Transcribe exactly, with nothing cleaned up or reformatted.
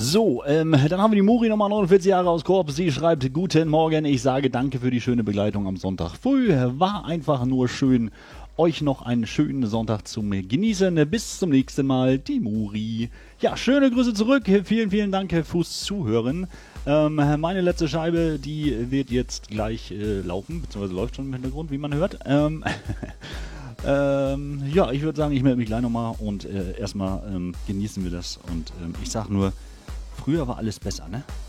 So, ähm, dann haben wir die Muri Nummer neunundvierzig Jahre aus Korb. Sie schreibt, guten Morgen, ich sage danke für die schöne Begleitung am Sonntag früh. War einfach nur schön. Euch noch einen schönen Sonntag zum Genießen. Bis zum nächsten Mal, die Muri. Ja, schöne Grüße zurück. Vielen, vielen Dank fürs Zuhören. Ähm, meine letzte Scheibe, die wird jetzt gleich äh, laufen, beziehungsweise läuft schon im Hintergrund, wie man hört. Ähm, ähm, ja, ich würde sagen, ich melde mich gleich nochmal und äh, erstmal ähm, genießen wir das. Und ähm, ich sag nur, früher war alles besser, ne?